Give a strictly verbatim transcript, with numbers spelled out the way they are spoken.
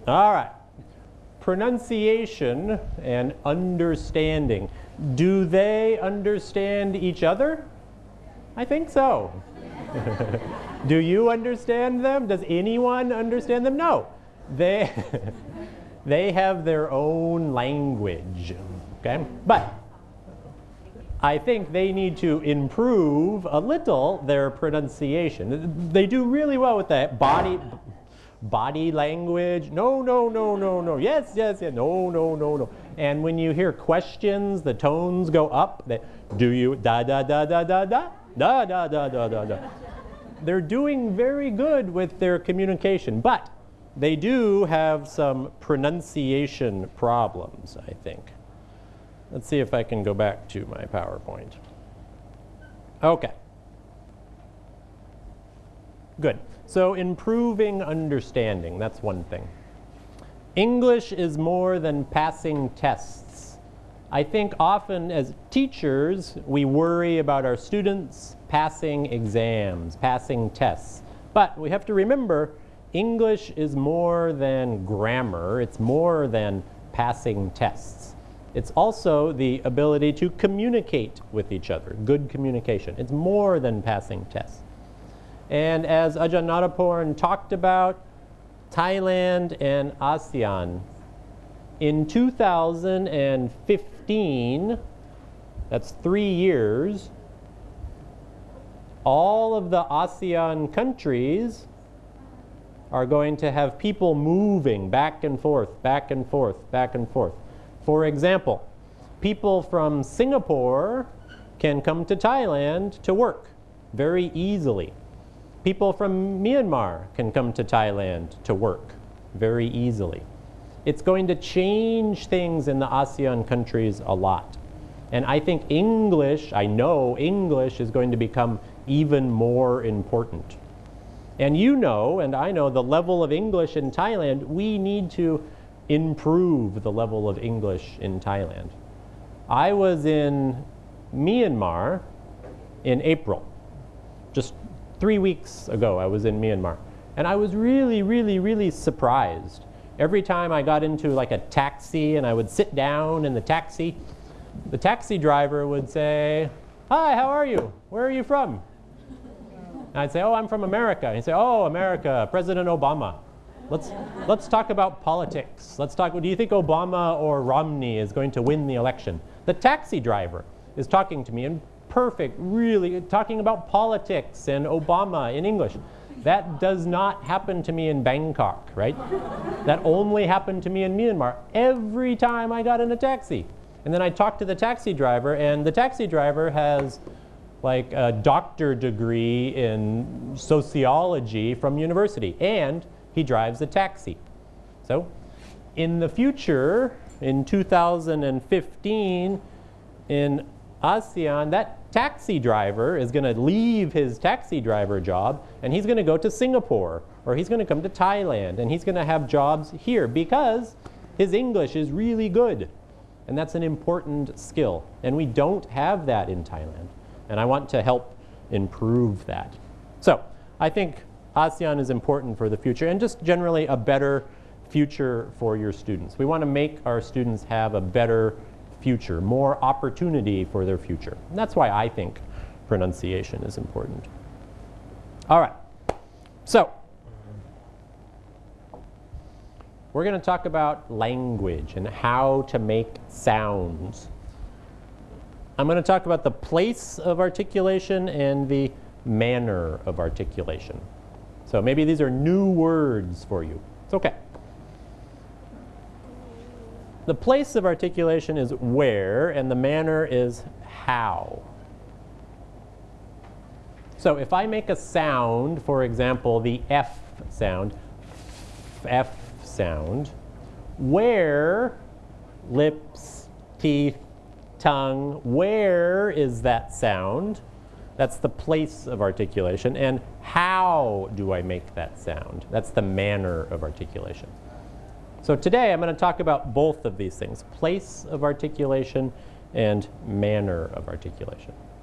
All right. Pronunciation and understanding. Do they understand each other? I think so. Do you understand them? Does anyone understand them? No. They, they have their own language. Okay? But I think they need to improve a little their pronunciation. They do really well with that body, body language. No, no, no, no, no. Yes, yes, yes. No, no, no, no. And when you hear questions, the tones go up. They, do you da da da da da da da da da da da da. They're doing very good with their communication, but they do have some pronunciation problems, I think. Let's see if I can go back to my PowerPoint. Okay. Good. So improving understanding, that's one thing. English is more than passing tests. I think often as teachers, we worry about our students passing exams, passing tests. But we have to remember, English is more than grammar. It's more than passing tests. It's also the ability to communicate with each other, good communication. It's more than passing tests. And as Ajahn Nadaporn talked about, Thailand and ASEAN, in two thousand fifteen, that's three years, all of the ASEAN countries are going to have people moving back and forth, back and forth, back and forth. For example, people from Singapore can come to Thailand to work very easily. People from Myanmar can come to Thailand to work very easily. It's going to change things in the ASEAN countries a lot. And I think English, I know English is going to become even more important. And you know, and I know, the level of English in Thailand, we need to improve the level of English in Thailand. I was in Myanmar in April. Just three weeks ago I was in Myanmar. And I was really, really, really surprised. Every time I got into like a taxi and I would sit down in the taxi, the taxi driver would say, "Hi, how are you? Where are you from?" And I'd say, "Oh, I'm from America." And he'd say, "Oh, America, President Obama. Let's, let's talk about politics. Let's talk, do you think Obama or Romney is going to win the election?" The taxi driver is talking to me in perfect, really, talking about politics and Obama in English. That does not happen to me in Bangkok, right? That only happened to me in Myanmar every time I got in a taxi. And then I talked to the taxi driver, and the taxi driver has like a doctor degree in sociology from university, and he drives a taxi. So in the future, in two thousand fifteen, in ASEAN, that taxi driver is going to leave his taxi driver job, and he's going to go to Singapore, or he's going to come to Thailand, and he's going to have jobs here because his English is really good. And that's an important skill. And we don't have that in Thailand. And I want to help improve that. So I think ASEAN is important for the future, and just generally a better future for your students. We want to make our students have a better future, more opportunity for their future. And that's why I think pronunciation is important. All right. So we're going to talk about language and how to make sounds. I'm going to talk about the place of articulation and the manner of articulation. So maybe these are new words for you. It's okay. The place of articulation is where, and the manner is how. So if I make a sound, for example, the F sound, F sound, where, lips, teeth, tongue, where is that sound? That's the place of articulation. And how do I make that sound? That's the manner of articulation. So today I'm going to talk about both of these things, place of articulation and manner of articulation.